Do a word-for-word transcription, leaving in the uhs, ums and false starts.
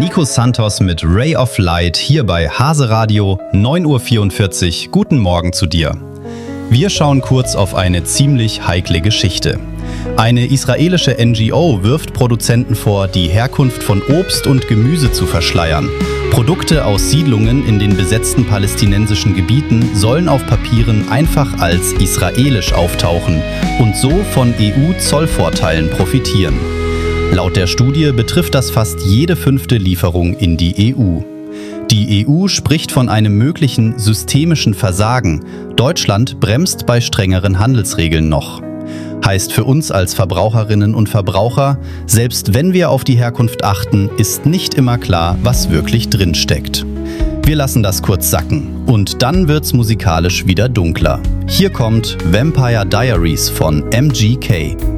Nico Santos mit Ray of Light hier bei Hase Radio, neun Uhr vierundvierzig. Guten Morgen zu dir. Wir schauen kurz auf eine ziemlich heikle Geschichte. Eine israelische N G O wirft Produzenten vor, die Herkunft von Obst und Gemüse zu verschleiern. Produkte aus Siedlungen in den besetzten palästinensischen Gebieten sollen auf Papieren einfach als israelisch auftauchen und so von E U-Zollvorteilen profitieren. Laut der Studie betrifft das fast jede fünfte Lieferung in die E U. Die E U spricht von einem möglichen systemischen Versagen. Deutschland bremst bei strengeren Handelsregeln noch. Heißt für uns als Verbraucherinnen und Verbraucher, selbst wenn wir auf die Herkunft achten, ist nicht immer klar, was wirklich drinsteckt. Wir lassen das kurz sacken und dann wird's musikalisch wieder dunkler. Hier kommt Vampire Diaries von M G K.